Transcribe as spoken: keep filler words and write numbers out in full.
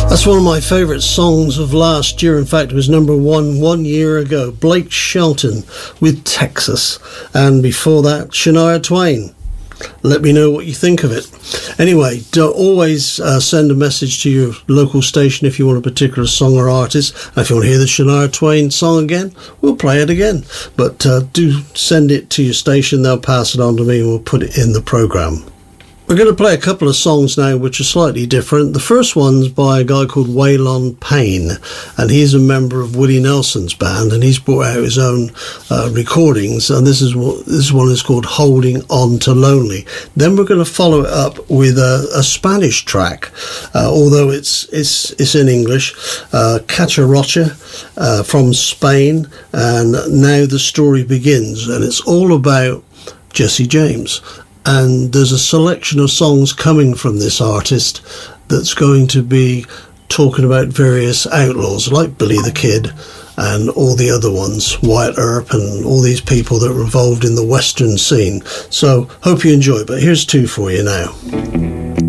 That's one of my favourite songs of last year. In fact, it was number one one year ago. Blake Shelton with Texas. And before that, Shania Twain. Let me know what you think of it. Anyway, don't always uh, send a message to your local station if you want a particular song or artist. And if you want to hear the Shania Twain song again, we'll play it again. But uh, do send it to your station. They'll pass it on to me and we'll put it in the programme. We're going to play a couple of songs now which are slightly different. The first one's by a guy called Waylon Payne, and he's a member of Willie Nelson's band, and he's brought out his own uh, recordings, and this is what this one is called Holding On to Lonely. Then we're going to follow it up with a, a Spanish track, uh, although it's it's it's in English, uh, Cacharocha uh, from Spain, and Now the Story Begins, and it's all about Jesse James. And there's a selection of songs coming from this artist that's going to be talking about various outlaws like Billy the Kid and all the other ones, Wyatt Earp and all these people that were involved in the Western scene. So hope you enjoy, but here's two for you now.